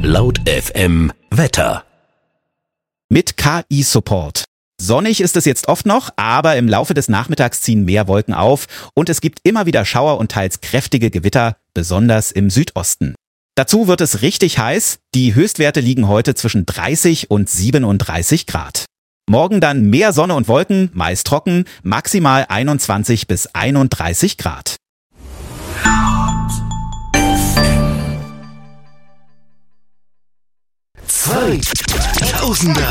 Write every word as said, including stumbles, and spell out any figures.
Laut F M Wetter. Mit K I-Support. Sonnig ist es jetzt oft noch, aber im Laufe des Nachmittags ziehen mehr Wolken auf und es gibt immer wieder Schauer und teils kräftige Gewitter, besonders im Südosten. Dazu wird es richtig heiß. Die Höchstwerte liegen heute zwischen dreißig und siebenunddreißig Grad. Morgen dann mehr Sonne und Wolken, meist trocken, maximal einundzwanzig bis einunddreißig Grad. zweitausender